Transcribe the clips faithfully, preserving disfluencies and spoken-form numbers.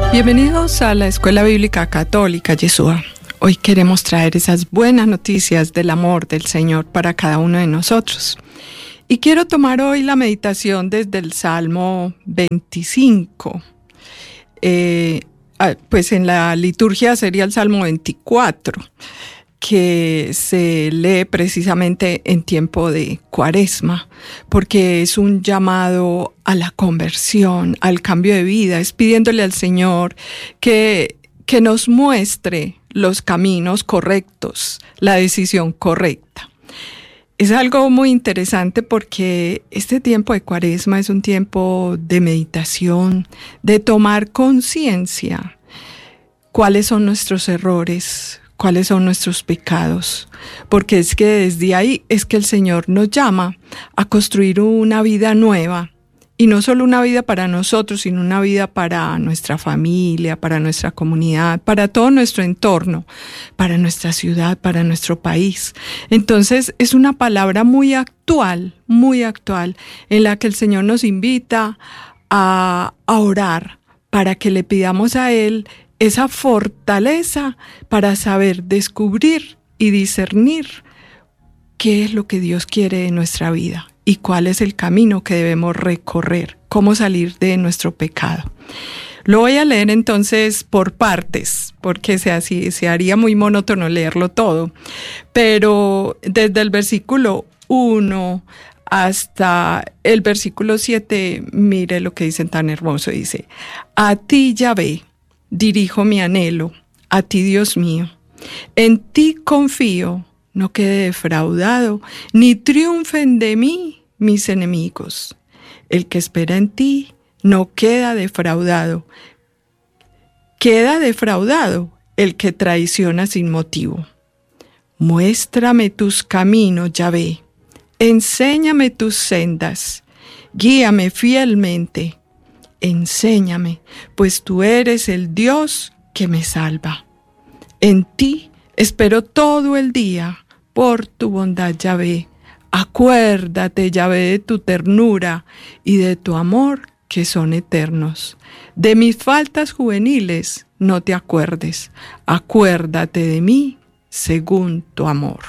Bienvenidos a la Escuela Bíblica Católica Yeshua. Hoy queremos traer esas buenas noticias del amor del Señor para cada uno de nosotros. Y quiero tomar hoy la meditación desde el Salmo veinticinco. Eh, pues en la liturgia sería el Salmo veinticuatro, que se lee precisamente en tiempo de Cuaresma, porque es un llamado a la conversión, al cambio de vida, es pidiéndole al Señor que, que nos muestre los caminos correctos, la decisión correcta. Es algo muy interesante porque este tiempo de Cuaresma es un tiempo de meditación, de tomar conciencia cuáles son nuestros errores, cuáles son nuestros pecados, porque es que desde ahí es que el Señor nos llama a construir una vida nueva, y no solo una vida para nosotros, sino una vida para nuestra familia, para nuestra comunidad, para todo nuestro entorno, para nuestra ciudad, para nuestro país. Entonces es una palabra muy actual, muy actual, en la que el Señor nos invita a, a orar para que le pidamos a Él esa fortaleza para saber descubrir y discernir qué es lo que Dios quiere de nuestra vida y cuál es el camino que debemos recorrer, cómo salir de nuestro pecado. Lo voy a leer entonces por partes, porque se, así, se haría muy monótono leerlo todo, pero desde el versículo uno hasta el versículo siete, mire lo que dicen tan hermoso, dice: a ti, Yahvé, dirijo mi anhelo, a ti, Dios mío. En ti confío, no quede defraudado, ni triunfen de mí mis enemigos. El que espera en ti no queda defraudado. Queda defraudado el que traiciona sin motivo. Muéstrame tus caminos, Yahvé. Enséñame tus sendas. Guíame fielmente. Enséñame, pues tú eres el Dios que me salva. En ti espero todo el día, por tu bondad, Yahvé. Acuérdate, Yahvé, de tu ternura y de tu amor, que son eternos. De mis faltas juveniles no te acuerdes. Acuérdate de mí según tu amor.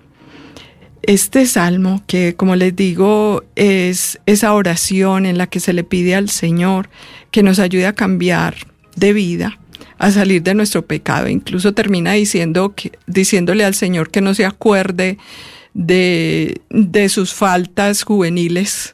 Este salmo, que como les digo, es esa oración en la que se le pide al Señor que nos ayude a cambiar de vida, a salir de nuestro pecado. Incluso termina diciendo que, diciéndole al Señor que no se acuerde de, de sus faltas juveniles.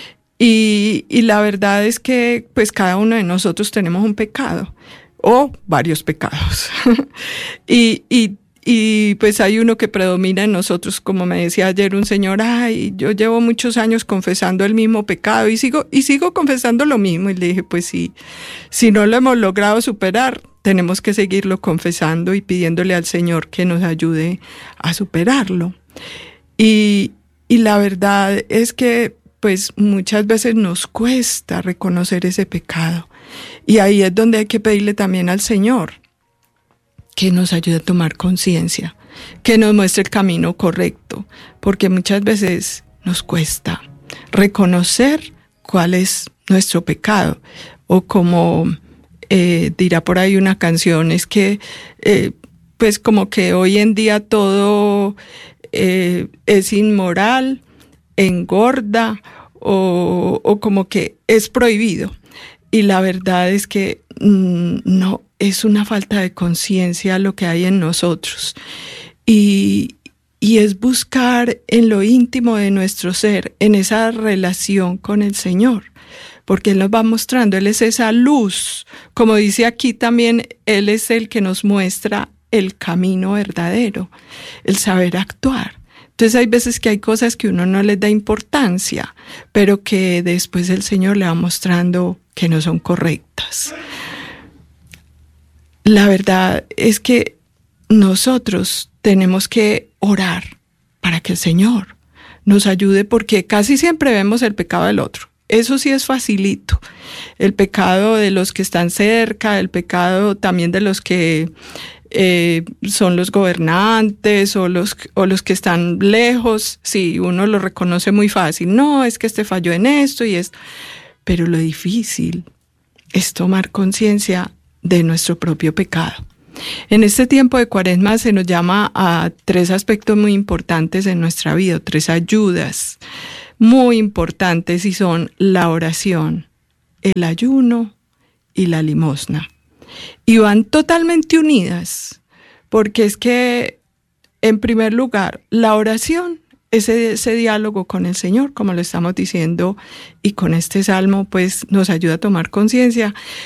Y, y la verdad es que pues cada uno de nosotros tenemos un pecado, o varios pecados. y, y Y pues hay uno que predomina en nosotros, como me decía ayer un señor: ay, yo llevo muchos años confesando el mismo pecado y sigo, y sigo confesando lo mismo. Y le dije, pues sí, si no lo hemos logrado superar, tenemos que seguirlo confesando y pidiéndole al Señor que nos ayude a superarlo. Y, y la verdad es que pues muchas veces nos cuesta reconocer ese pecado. Y ahí es donde hay que pedirle también al Señor que nos ayude a tomar conciencia, que nos muestre el camino correcto, porque muchas veces nos cuesta reconocer cuál es nuestro pecado, o como eh, dirá por ahí una canción, es que eh, pues como que hoy en día todo eh, es inmoral, engorda, o, o como que es prohibido. Y la verdad es que mmm, no, es una falta de conciencia lo que hay en nosotros. Y, y es buscar en lo íntimo de nuestro ser, en esa relación con el Señor, porque Él nos va mostrando, Él es esa luz. Como dice aquí también, Él es el que nos muestra el camino verdadero, el saber actuar. Entonces hay veces que hay cosas que uno no les da importancia, pero que después el Señor le va mostrando que no son correctas. La verdad es que nosotros tenemos que orar para que el Señor nos ayude, porque casi siempre vemos el pecado del otro. Eso sí es facilito. El pecado de los que están cerca, el pecado también de los que eh, son los gobernantes o los, o los que están lejos. Sí, uno lo reconoce muy fácil. No, es que este falló en esto y esto. Pero lo difícil es tomar conciencia de nuestro propio pecado. En este tiempo de Cuaresma se nos llama a tres aspectos muy importantes en nuestra vida, tres ayudas muy importantes, y son la oración, el ayuno y la limosna. Y van totalmente unidas, porque es que, en primer lugar, la oración, ese, ese diálogo con el Señor, como lo estamos diciendo, y con este salmo, pues nos ayuda a tomar conciencia.